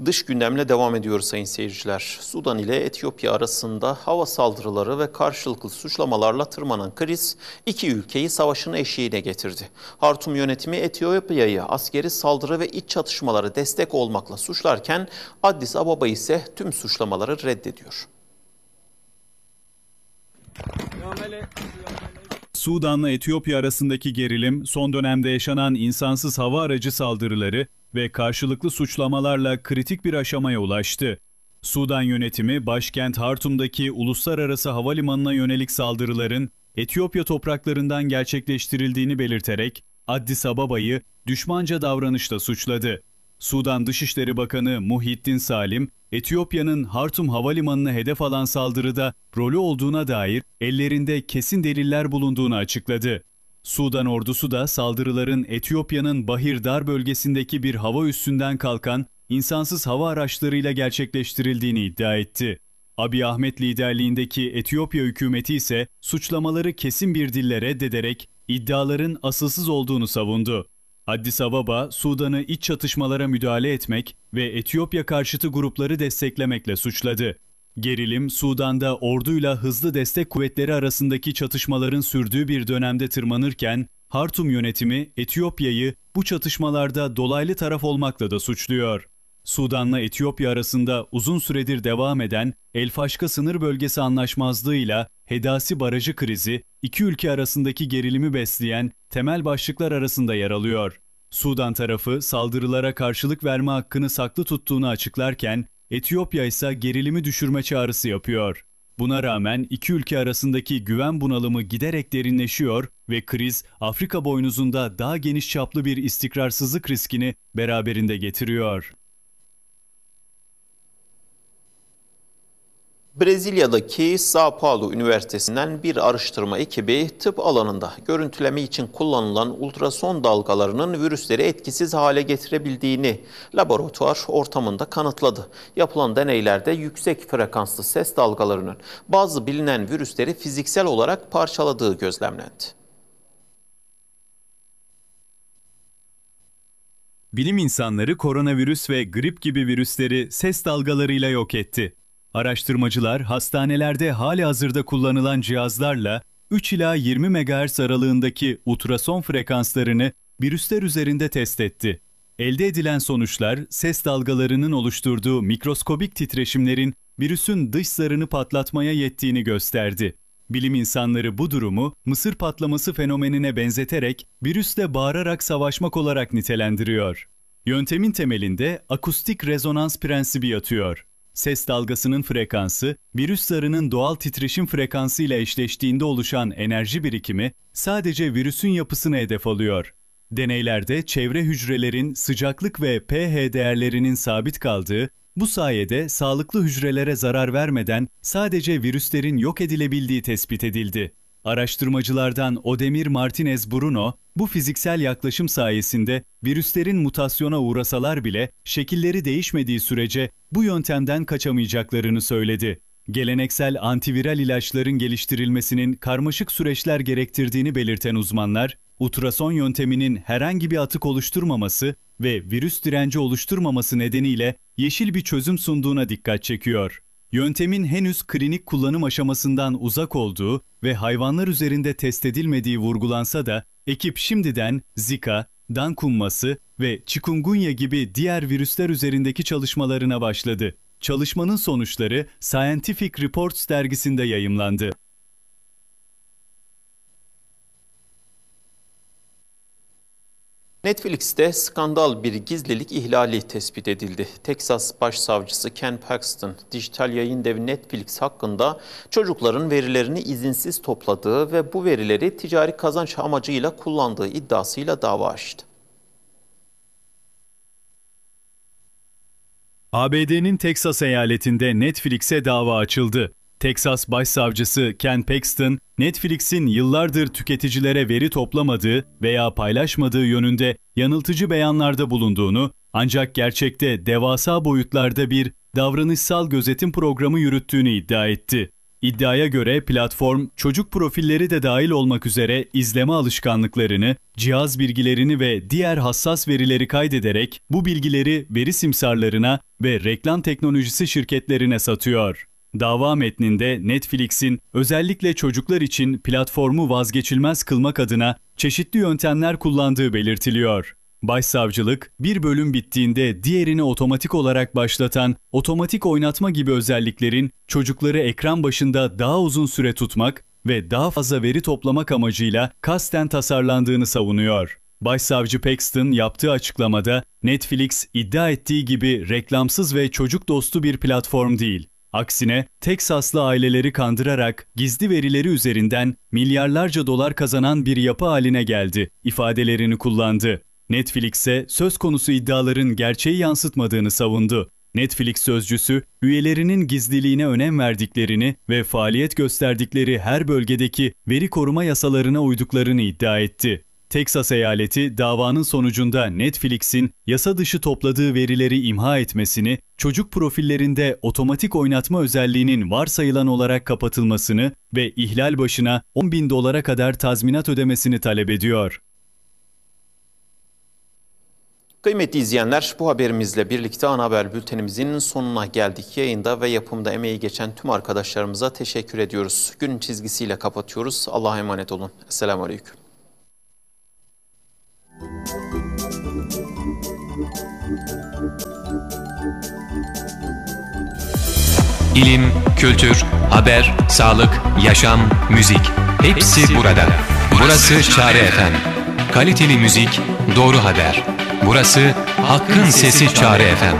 Dış gündemle devam ediyoruz sayın seyirciler. Sudan ile Etiyopya arasında hava saldırıları ve karşılıklı suçlamalarla tırmanan kriz iki ülkeyi savaşın eşiğine getirdi. Hartum yönetimi Etiyopya'yı askeri saldırı ve iç çatışmalara destek olmakla suçlarken Addis Ababa ise tüm suçlamaları reddediyor. Sudan'la Etiyopya arasındaki gerilim, son dönemde yaşanan insansız hava aracı saldırıları ve karşılıklı suçlamalarla kritik bir aşamaya ulaştı. Sudan yönetimi, başkent Hartum'daki uluslararası havalimanına yönelik saldırıların Etiyopya topraklarından gerçekleştirildiğini belirterek Addis Ababa'yı düşmanca davranışla suçladı. Sudan Dışişleri Bakanı Muhyiddin Salim, Etiyopya'nın Hartum Havalimanı'na hedef alan saldırıda rolü olduğuna dair ellerinde kesin deliller bulunduğunu açıkladı. Sudan ordusu da saldırıların Etiyopya'nın Bahir Dar bölgesindeki bir hava üssünden kalkan insansız hava araçlarıyla gerçekleştirildiğini iddia etti. Abiy Ahmet liderliğindeki Etiyopya hükümeti ise suçlamaları kesin bir dille reddederek iddiaların asılsız olduğunu savundu. Addis Ababa, Sudan'ı iç çatışmalara müdahale etmek ve Etiyopya karşıtı grupları desteklemekle suçladı. Gerilim, Sudan'da orduyla hızlı destek kuvvetleri arasındaki çatışmaların sürdüğü bir dönemde tırmanırken, Hartum yönetimi Etiyopya'yı bu çatışmalarda dolaylı taraf olmakla da suçluyor. Sudan'la Etiyopya arasında uzun süredir devam eden El Faşka sınır bölgesi anlaşmazlığıyla Hedasi Barajı krizi, iki ülke arasındaki gerilimi besleyen temel başlıklar arasında yer alıyor. Sudan tarafı saldırılara karşılık verme hakkını saklı tuttuğunu açıklarken, Etiyopya ise gerilimi düşürme çağrısı yapıyor. Buna rağmen iki ülke arasındaki güven bunalımı giderek derinleşiyor ve kriz Afrika boynuzunda daha geniş çaplı bir istikrarsızlık riskini beraberinde getiriyor. Brezilya'daki São Paulo Üniversitesi'nden bir araştırma ekibi tıp alanında görüntüleme için kullanılan ultrason dalgalarının virüsleri etkisiz hale getirebildiğini laboratuvar ortamında kanıtladı. Yapılan deneylerde yüksek frekanslı ses dalgalarının bazı bilinen virüsleri fiziksel olarak parçaladığı gözlemlendi. Bilim insanları koronavirüs ve grip gibi virüsleri ses dalgalarıyla yok etti. Araştırmacılar hastanelerde halihazırda kullanılan cihazlarla 3 ila 20 MHz aralığındaki ultrason frekanslarını virüsler üzerinde test etti. Elde edilen sonuçlar ses dalgalarının oluşturduğu mikroskobik titreşimlerin virüsün dış zarını patlatmaya yettiğini gösterdi. Bilim insanları bu durumu mısır patlaması fenomenine benzeterek virüsle bağırarak savaşmak olarak nitelendiriyor. Yöntemin temelinde akustik rezonans prensibi yatıyor. Ses dalgasının frekansı, virüs zarının doğal titreşim frekansı ile eşleştiğinde oluşan enerji birikimi sadece virüsün yapısını hedef alıyor. Deneylerde çevre hücrelerin sıcaklık ve pH değerlerinin sabit kaldığı, bu sayede sağlıklı hücrelere zarar vermeden sadece virüslerin yok edilebildiği tespit edildi. Araştırmacılardan Odemir Martinez Bruno, bu fiziksel yaklaşım sayesinde virüslerin mutasyona uğrasalar bile şekilleri değişmediği sürece bu yöntemden kaçamayacaklarını söyledi. Geleneksel antiviral ilaçların geliştirilmesinin karmaşık süreçler gerektirdiğini belirten uzmanlar, ultrason yönteminin herhangi bir atık oluşturmaması ve virüs direnci oluşturmaması nedeniyle yeşil bir çözüm sunduğuna dikkat çekiyor. Yöntemin henüz klinik kullanım aşamasından uzak olduğu ve hayvanlar üzerinde test edilmediği vurgulansa da ekip şimdiden Zika, Dan kumması ve Chikungunya gibi diğer virüsler üzerindeki çalışmalarına başladı. Çalışmanın sonuçları Scientific Reports dergisinde yayımlandı. Netflix'te skandal bir gizlilik ihlali tespit edildi. Texas Başsavcısı Ken Paxton, dijital yayın devi Netflix hakkında çocukların verilerini izinsiz topladığı ve bu verileri ticari kazanç amacıyla kullandığı iddiasıyla dava açtı. ABD'nin Texas eyaletinde Netflix'e dava açıldı. Texas Başsavcısı Ken Paxton, Netflix'in yıllardır tüketicilere veri toplamadığı veya paylaşmadığı yönünde yanıltıcı beyanlarda bulunduğunu, ancak gerçekte devasa boyutlarda bir davranışsal gözetim programı yürüttüğünü iddia etti. İddiaya göre platform, çocuk profilleri de dahil olmak üzere izleme alışkanlıklarını, cihaz bilgilerini ve diğer hassas verileri kaydederek bu bilgileri veri simsarlarına ve reklam teknolojisi şirketlerine satıyor. Dava metninde Netflix'in özellikle çocuklar için platformu vazgeçilmez kılmak adına çeşitli yöntemler kullandığı belirtiliyor. Başsavcılık, bir bölüm bittiğinde diğerini otomatik olarak başlatan otomatik oynatma gibi özelliklerin çocukları ekran başında daha uzun süre tutmak ve daha fazla veri toplamak amacıyla kasten tasarlandığını savunuyor. Başsavcı Paxton yaptığı açıklamada Netflix iddia ettiği gibi reklamsız ve çocuk dostu bir platform değil. Aksine Teksaslı aileleri kandırarak gizli verileri üzerinden milyarlarca dolar kazanan bir yapı haline geldi ifadelerini kullandı. Netflix'e söz konusu iddiaların gerçeği yansıtmadığını savundu. Netflix sözcüsü, üyelerinin gizliliğine önem verdiklerini ve faaliyet gösterdikleri her bölgedeki veri koruma yasalarına uyduklarını iddia etti. Teksas eyaleti davanın sonucunda Netflix'in yasa dışı topladığı verileri imha etmesini, çocuk profillerinde otomatik oynatma özelliğinin varsayılan olarak kapatılmasını ve ihlal başına $10.000 kadar tazminat ödemesini talep ediyor. Kıymetli izleyenler, bu haberimizle birlikte ana haber bültenimizin sonuna geldik. Yayında ve yapımda emeği geçen tüm arkadaşlarımıza teşekkür ediyoruz. Günün çizgisiyle kapatıyoruz. Allah'a emanet olun. Esselamu Aleyküm. İlim, kültür, haber, sağlık, yaşam, müzik. Hepsi burada. Burası Çare FM. Kaliteli müzik, doğru haber. Burası Hakkın Sesi Çare FM.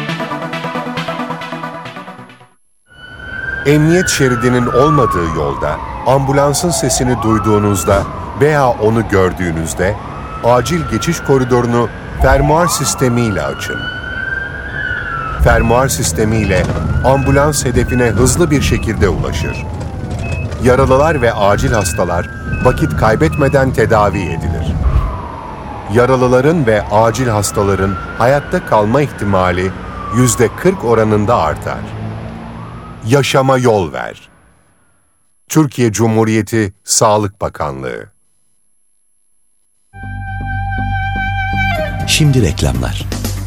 Emniyet şeridinin olmadığı yolda, ambulansın sesini duyduğunuzda veya onu gördüğünüzde, acil geçiş koridorunu fermuar sistemiyle açın. Fermuar sistemiyle ambulans hedefine hızlı bir şekilde ulaşır. Yaralılar ve acil hastalar vakit kaybetmeden tedavi edilir. Yaralıların ve acil hastaların hayatta kalma ihtimali %40 oranında artar. Yaşama yol ver. Türkiye Cumhuriyeti Sağlık Bakanlığı. Şimdi reklamlar.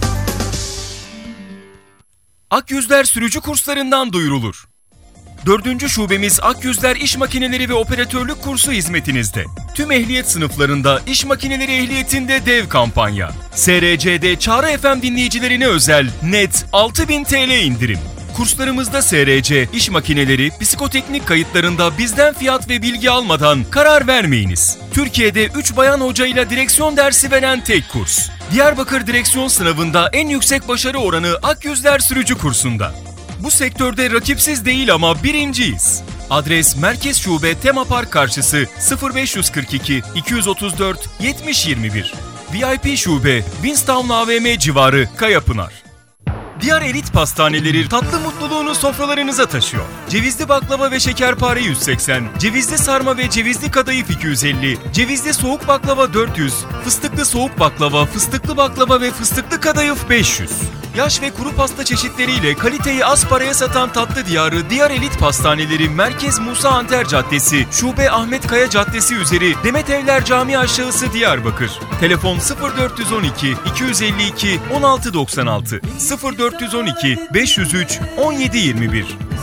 Akyüzler sürücü kurslarından duyurulur. 4. şubemiz Akyüzler İş Makineleri ve Operatörlük kursu hizmetinizde. Tüm ehliyet sınıflarında iş makineleri ehliyetinde dev kampanya. SRC'de Çağrı FM dinleyicilerine özel net 6.000 TL indirim. Kurslarımızda SRC, iş makineleri, psikoteknik kayıtlarında bizden fiyat ve bilgi almadan karar vermeyiniz. Türkiye'de 3 bayan hocayla direksiyon dersi veren tek kurs. Diyarbakır direksiyon sınavında en yüksek başarı oranı Akyüzler sürücü kursunda. Bu sektörde rakipsiz değil ama birinciyiz. Adres Merkez Şube Tema Park karşısı 0542 234 7021. VIP Şube Winstown AVM civarı Kayapınar. Diyar Elit Pastaneleri tatlı mutluluğunu sofralarınıza taşıyor. Cevizli baklava ve şekerpare 180, cevizli sarma ve cevizli kadayıf 250, cevizli soğuk baklava 400, fıstıklı soğuk baklava ve fıstıklı kadayıf 500. Yaş ve kuru pasta çeşitleriyle kaliteyi az paraya satan tatlı diyarı Diyar Elit Pastaneleri Merkez Musa Anter Caddesi, Şube Ahmet Kaya Caddesi üzeri Demet Evler Camii aşağısı Diyarbakır. Telefon 0412 252 1696 0412 503 1721.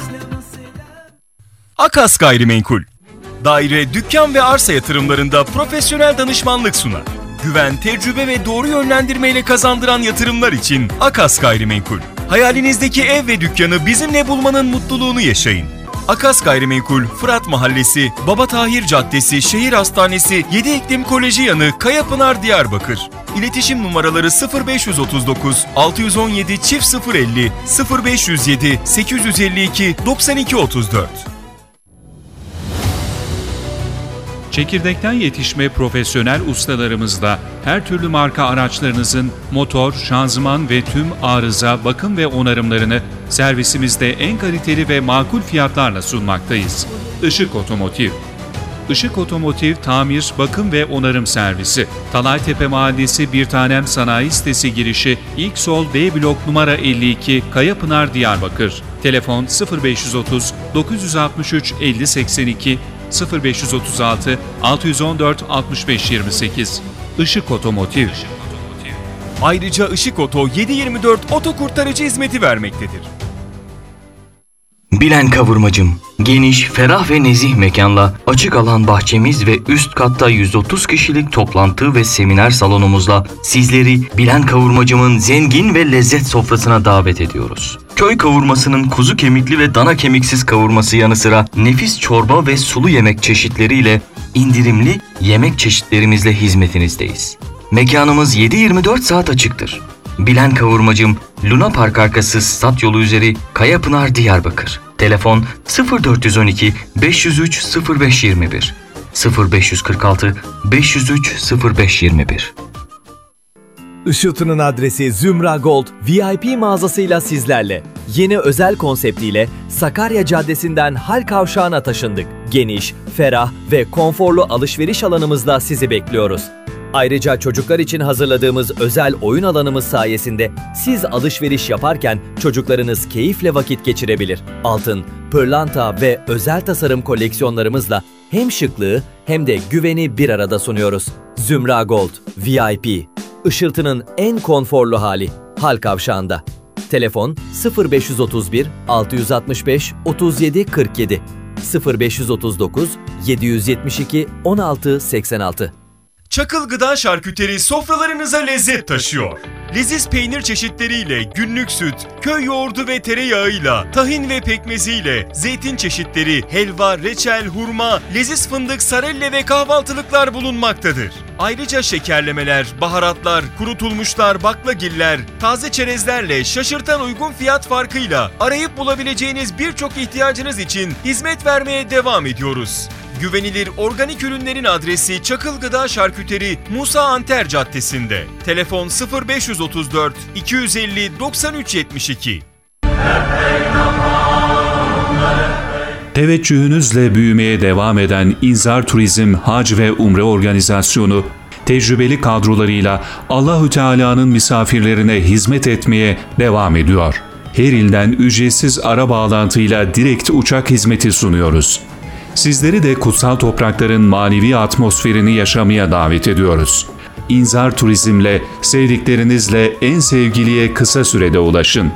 Akas Gayrimenkul. Daire, dükkan ve arsa yatırımlarında profesyonel danışmanlık sunar. Güven, tecrübe ve doğru yönlendirmeyle kazandıran yatırımlar için Akas Gayrimenkul. Hayalinizdeki ev ve dükkanı bizimle bulmanın mutluluğunu yaşayın. Akas Gayrimenkul, Fırat Mahallesi, Baba Tahir Caddesi, Şehir Hastanesi, 7 Eklim Koleji yanı, Kayapınar, Diyarbakır. İletişim numaraları 0539 617 050 0507 852 9234. Çekirdekten yetişme profesyonel ustalarımızla her türlü marka araçlarınızın motor, şanzıman ve tüm arıza, bakım ve onarımlarını servisimizde en kaliteli ve makul fiyatlarla sunmaktayız. Işık Otomotiv. Işık Otomotiv Tamir, Bakım ve Onarım Servisi. Talaytepe Mahallesi Bir Tanem Sanayi Sitesi girişi ilk sol B blok numara 52 Kayapınar Diyarbakır. Telefon 0530 963 50 82 0536 614 65 28. Işık Otomotiv. Ayrıca Işık Oto 7/24 oto kurtarıcı hizmeti vermektedir. Bilen Kavurmacım, geniş, ferah ve nezih mekanla açık alan bahçemiz ve üst katta 130 kişilik toplantı ve seminer salonumuzla sizleri Bilen Kavurmacım'ın zengin ve lezzet sofrasına davet ediyoruz. Köy kavurmasının kuzu kemikli ve dana kemiksiz kavurması yanı sıra nefis çorba ve sulu yemek çeşitleriyle indirimli yemek çeşitlerimizle hizmetinizdeyiz. Mekanımız 7/24 saat açıktır. Bilen Kavurmacım, Luna Park arkası Stat Yolu üzeri Kayapınar Diyarbakır. Telefon 0412 503 0521 0546 503 0521. Işıltı'nın adresi Zümra Gold VIP mağazasıyla sizlerle. Yeni özel konseptiyle Sakarya Caddesi'nden Hal Kavşağı'na taşındık. Geniş, ferah ve konforlu alışveriş alanımızla sizi bekliyoruz. Ayrıca çocuklar için hazırladığımız özel oyun alanımız sayesinde siz alışveriş yaparken çocuklarınız keyifle vakit geçirebilir. Altın, pırlanta ve özel tasarım koleksiyonlarımızla hem şıklığı hem de güveni bir arada sunuyoruz. Zümra Gold VIP, Işıltı'nın en konforlu hali Hal Kavşağı'nda. Telefon 0531 665 37 47 0539 772 16 86. Çakıl Gıda Şarküteri sofralarınıza lezzet taşıyor. Leziz peynir çeşitleriyle, günlük süt, köy yoğurdu ve tereyağıyla, tahin ve pekmeziyle, zeytin çeşitleri, helva, reçel, hurma, leziz fındık, sarelle ve kahvaltılıklar bulunmaktadır. Ayrıca şekerlemeler, baharatlar, kurutulmuşlar, baklagiller, taze çerezlerle şaşırtan uygun fiyat farkıyla arayıp bulabileceğiniz birçok ihtiyacınız için hizmet vermeye devam ediyoruz. Güvenilir organik ürünlerin adresi Çakıl Gıda Şarküteri Musa Anter Caddesi'nde. Telefon 0534 250 93 72. Teveccühünüzle büyümeye devam eden İnzar Turizm Hac ve Umre Organizasyonu, tecrübeli kadrolarıyla Allahü Teala'nın misafirlerine hizmet etmeye devam ediyor. Her ilden ücretsiz ara bağlantıyla direkt uçak hizmeti sunuyoruz. Sizleri de kutsal toprakların manevi atmosferini yaşamaya davet ediyoruz. İnzar Turizm'le sevdiklerinizle en sevgiliye kısa sürede ulaşın.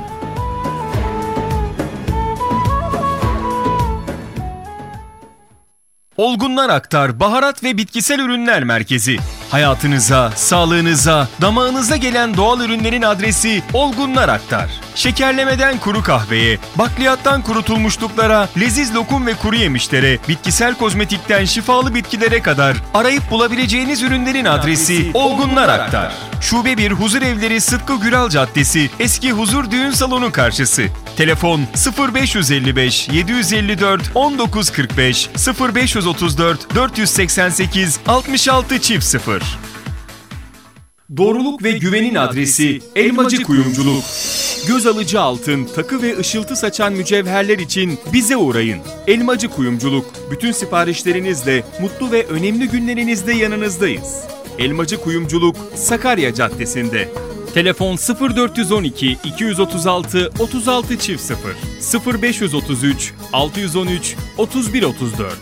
Olgunlar Aktar Baharat ve Bitkisel Ürünler Merkezi. Hayatınıza, sağlığınıza, damağınıza gelen doğal ürünlerin adresi Olgunlar Aktar. Şekerlemeden kuru kahveye, bakliyattan kurutulmuşluklara, leziz lokum ve kuru yemişlere, bitkisel kozmetikten şifalı bitkilere kadar arayıp bulabileceğiniz ürünlerin adresi Olgunlar Aktar. Şube 1 Huzurevleri Sıtkı Güral Caddesi, Eski Huzur Düğün Salonu karşısı. Telefon 0555 754 1945 0534 488 66 0. Doğruluk ve güvenin adresi Elmacı Kuyumculuk. Göz alıcı altın, takı ve ışıltı saçan mücevherler için bize uğrayın. Elmacı Kuyumculuk, bütün siparişlerinizle mutlu ve önemli günlerinizde yanınızdayız. Elmacı Kuyumculuk, Sakarya Caddesi'nde. Telefon 0412 236 36 0 0533 613 31 34.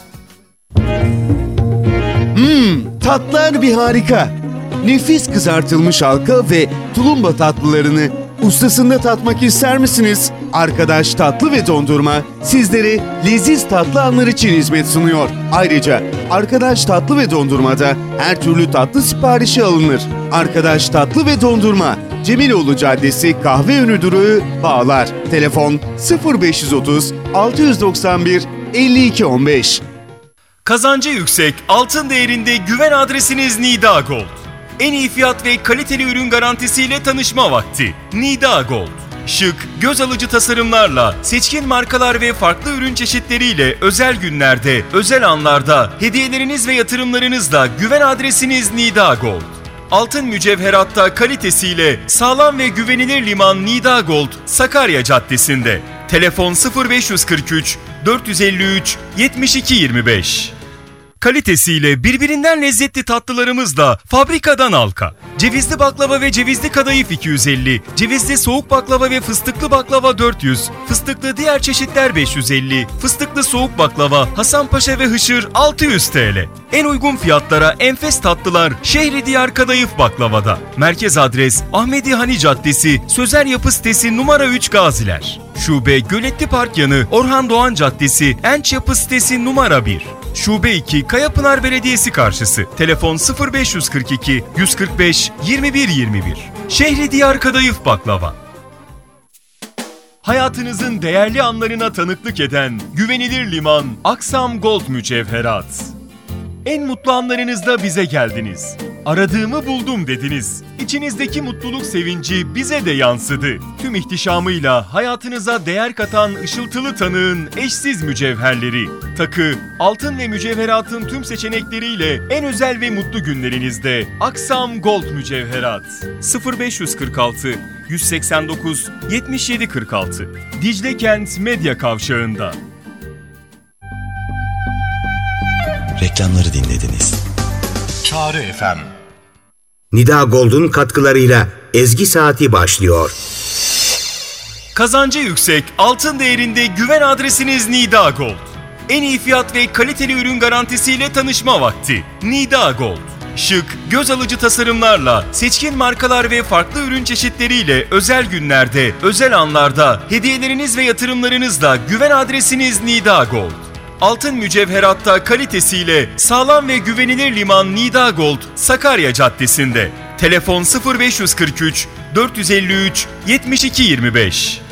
Tatlar bir harika. Nefis kızartılmış halka ve tulumba tatlılarını ustasında tatmak ister misiniz? Arkadaş Tatlı ve Dondurma sizlere leziz tatlı anlar için hizmet sunuyor. Ayrıca Arkadaş Tatlı ve Dondurma'da her türlü tatlı siparişi alınır. Arkadaş Tatlı ve Dondurma, Cemiloğlu Caddesi Kahveönü Durağı, Bağlar. Telefon 0530 691 52 15. Kazancı yüksek, altın değerinde güven adresiniz Nida Gold. En iyi fiyat ve kaliteli ürün garantisiyle tanışma vakti. Nida Gold. Şık, göz alıcı tasarımlarla, seçkin markalar ve farklı ürün çeşitleriyle özel günlerde, özel anlarda, hediyeleriniz ve yatırımlarınızla güven adresiniz Nida Gold. Altın mücevheratta kalitesiyle sağlam ve güvenilir liman Nida Gold, Sakarya Caddesi'nde. Telefon 0543 453 72 25. Kalitesiyle birbirinden lezzetli tatlılarımızla fabrikadan halka. Cevizli baklava ve cevizli kadayıf 250, cevizli soğuk baklava ve fıstıklı baklava 400, fıstıklı diğer çeşitler 550, fıstıklı soğuk baklava, Hasanpaşa ve Hışır 600 TL. En uygun fiyatlara enfes tatlılar Şehridiyar Kadayıf Baklava'da. Merkez adres Ahmedihani Caddesi, Sözer Yapı Sitesi numara 3 Gaziler. Şube Göletli Park yanı Orhan Doğan Caddesi, Enç Yapı Sitesi numara 1. Şube 2 Kayapınar Belediyesi karşısı. Telefon 0542 145 2121. Şehridiyar Kadayıf Baklava. Hayatınızın değerli anlarına tanıklık eden güvenilir liman Aksam Gold Mücevherat. En mutlu anlarınızda bize geldiniz. Aradığımı buldum dediniz. İçinizdeki mutluluk sevinci bize de yansıdı. Tüm ihtişamıyla hayatınıza değer katan ışıltılı tanığın eşsiz mücevherleri. Takı, altın ve mücevheratın tüm seçenekleriyle en özel ve mutlu günlerinizde Aksam Gold Mücevherat. 0546 189 7746 Dicle Kent Medya Kavşağı'nda. Reklamları dinlediniz. Çağrı FM. Nida Gold'un katkılarıyla Ezgi Saati başlıyor. Kazancı yüksek, altın değerinde güven adresiniz Nida Gold. En iyi fiyat ve kaliteli ürün garantisiyle tanışma vakti. Nida Gold. Şık, göz alıcı tasarımlarla, seçkin markalar ve farklı ürün çeşitleriyle özel günlerde, özel anlarda, hediyeleriniz ve yatırımlarınızla güven adresiniz Nida Gold. Altın mücevheratta kalitesiyle sağlam ve güvenilir liman Nida Gold, Sakarya Caddesi'nde. Telefon 0543 453 7225.